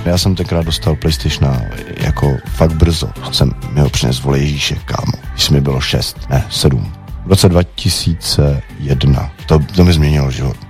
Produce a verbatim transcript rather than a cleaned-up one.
Já jsem tenkrát dostal PlayStation jako fakt brzo. Jsem mi ho přines, vole Ježíše, kámo. Když mi bylo šest, ne, sedm. V roce dva tisíce jedna. To, to mi změnilo život.